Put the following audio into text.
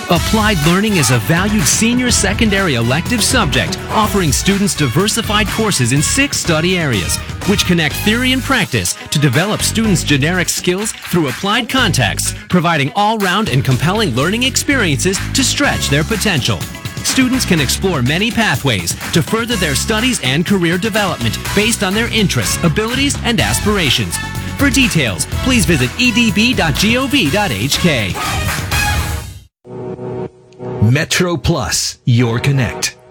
Applied Learning is a valued senior secondary elective subject, offering students diversified courses in 6 study areas, which connect theory and practice to develop students' generic skills through applied contexts, providing all-round and compelling learning experiences to stretch their potential. Students can explore many pathways to further their studies and career development based on their interests, abilities, and aspirations. For details, please visit edb.gov.hk. Metro Plus, your connect.